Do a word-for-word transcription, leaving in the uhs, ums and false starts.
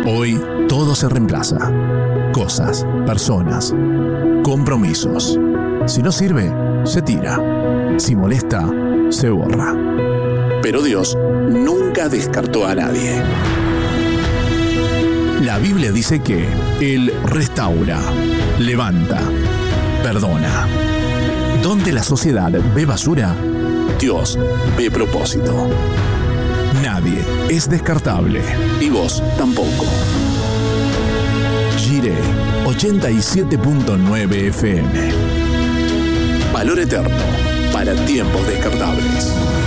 Hoy todo se reemplaza. Cosas, personas, compromisos. Si no sirve, se tira. Si molesta, se borra. Pero Dios nunca descartó a nadie. La Biblia dice que Él restaura, levanta, perdona. Donde la sociedad ve basura, Dios ve propósito. Nadie es descartable, y vos tampoco. Jiré ochenta y siete punto nueve F M. Valor eterno para tiempos descartables.